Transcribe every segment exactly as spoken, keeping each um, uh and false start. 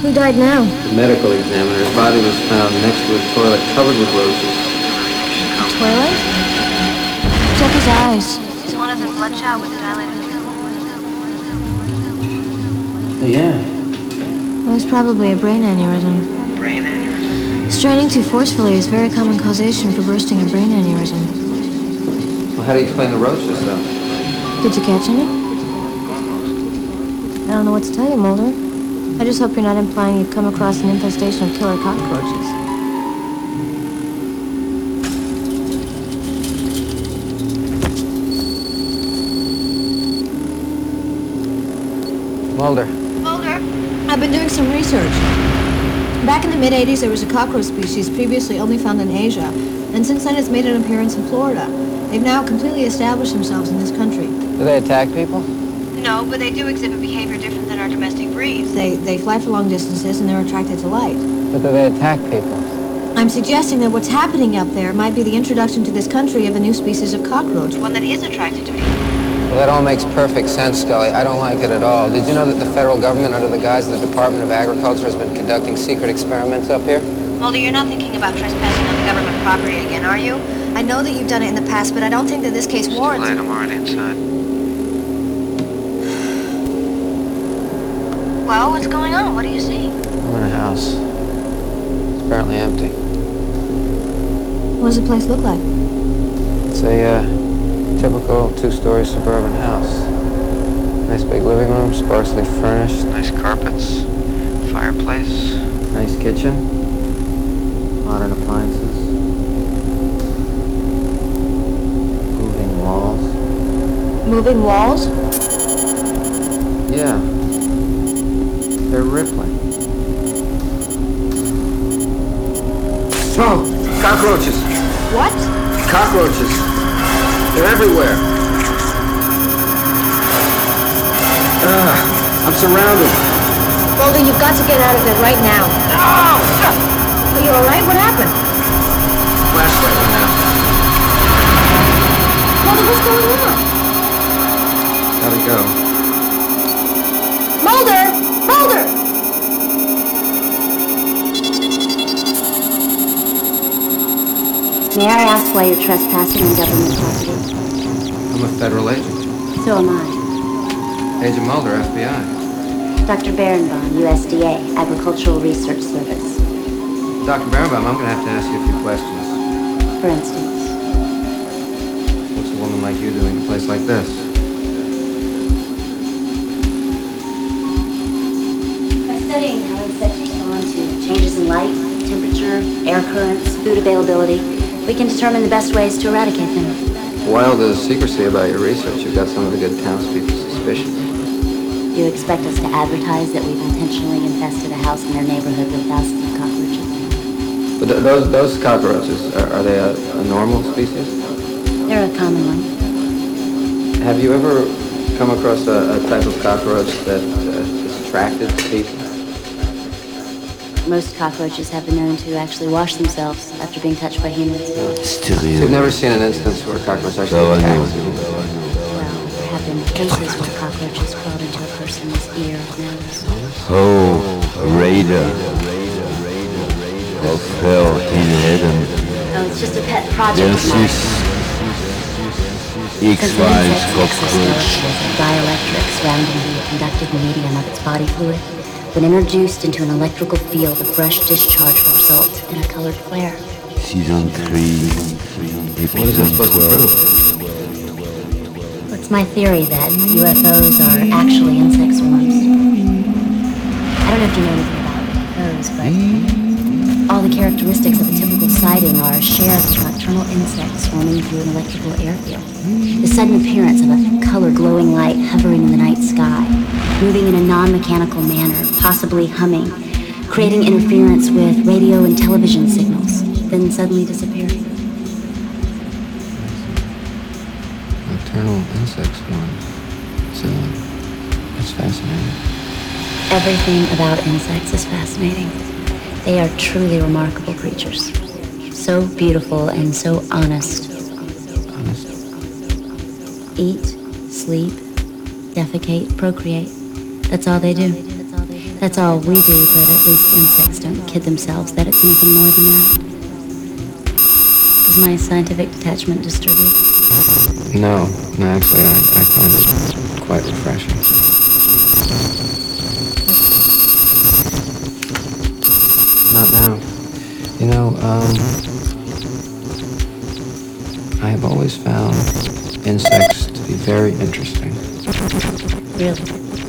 Who died now? The medical examiner's body was found next to a toilet covered with roses. A toilet? Check his eyes. He's one of them bloodshot with dilated pupils. Yeah. Well, it's probably a brain aneurysm. Brain aneurysm? Straining too forcefully is very common causation for bursting a brain aneurysm. Well, how do you explain the roaches, though? Did you catch any? I don't know what to tell you, Mulder. I just hope you're not implying you've come across an infestation of killer cockroaches. Mulder. Mulder? I've been doing some research. Back in the mid eighties, there was a cockroach species previously only found in Asia, and since then it's made an appearance in Florida. They've now completely established themselves in this country. Do they attack people? No, but they do exhibit behavior different than our domestic breeds. They, they fly for long distances and they're attracted to light. But do they attack people? I'm suggesting that what's happening up there might be the introduction to this country of a new species of cockroach. One that is attracted to people. Well, that all makes perfect sense, Scully. I don't like it at all. Did you know that the federal government, under the guise of the Department of Agriculture, has been conducting secret experiments up here? Mulder, you're not thinking about trespassing on the government property again, are you? I know that you've done it in the past, but I don't think that this case warrants... I'm already inside. Well, what's going on? What do you see? I'm in a house. It's apparently empty. What does the place look like? It's a uh, typical two-story suburban house. Nice big living room, sparsely furnished. Nice carpets, fireplace. Nice kitchen. Modern appliances. Moving walls. Moving walls? Yeah. They're rippling. Oh! Cockroaches! What? Cockroaches! They're everywhere! Ugh, I'm surrounded. Mulder, you've got to get out of there right now. No! Are you alright? What happened? Flashlight went out. Mulder, what's going on? Gotta go. Mulder! Mulder! May I ask why you're trespassing on government property? I'm a federal agent. So am I. Agent Mulder, F B I. Doctor Berenbaum, U S D A, Agricultural Research Service. Doctor Berenbaum, I'm gonna have to ask you a few questions. For instance, What's a woman like you doing in a place like this? by studying how insects respond to changes in light, temperature, air currents, food availability, we can determine the best ways to eradicate them. While there's secrecy about your research, you've got some of the good townspeople suspicious. You expect us to advertise that we've intentionally infested a house in their neighborhood with thousands of cockroaches? But th- those those cockroaches, are, are they a, a normal species? They're a common one. Have you ever come across a, a type of cockroach that uh, is attracted to people? Most cockroaches have been known to actually wash themselves after being touched by humans. Still So you've never seen an instance where a cockroach actually So I know. attacks people? Well, there have been cases where cockroaches crawled into a person's ear or nose. Oh, Raider of hell in heaven. Oh, it's just a pet project This of mine. is X-Files cockroach. Dielectric surrounding the conductive medium of its body fluid. When introduced into an electrical field, a fresh discharge will result in a colored flare. Season three, What is it episode supposed to twelve. prove? It's my theory that U F Os are actually insect swarms. I don't know if you know anything about those, but all the characteristics of a typical sighting are shared with nocturnal insects swarming through an electrical airfield. The sudden appearance of a color glowing light hovering in the night sky, moving in a non-mechanical manner, possibly humming, creating interference with radio and television signals, then suddenly disappearing. Nocturnal insect swarms. So, that's fascinating. Everything about insects is fascinating. They are truly remarkable creatures. So beautiful and so honest. Honest. Eat, sleep, defecate, procreate. That's all they do. That's all we do, but at least insects don't kid themselves that it's anything more than that. Does my scientific detachment disturb you? No, no, actually, I, I find it quite refreshing. Not now. You know, um, I have always found insects to be very interesting. Really?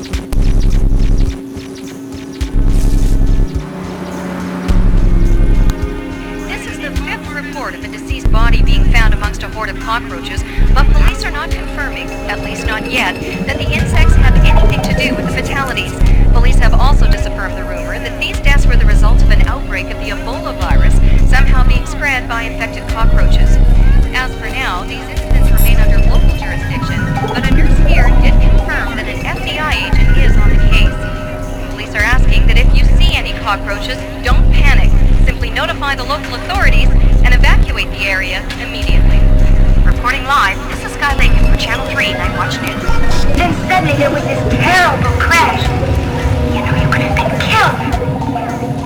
This is the fifth report of a deceased body being found amongst a horde of cockroaches, but police are not confirming, at least not yet, that the insects have anything to do with the fatalities. Police have also disaffirmed the rumor that these deaths were the result of an outbreak of the Ebola virus, somehow being spread by infected cockroaches. As for now, these incidents remain under local jurisdiction, but a nurse here did confirm that an F B I agent is on the case. Police are asking that if you see any cockroaches, don't panic. Simply notify the local authorities and evacuate the area immediately. Reporting live, this is Sky Lake for Channel three Night Watch News. Then suddenly there was this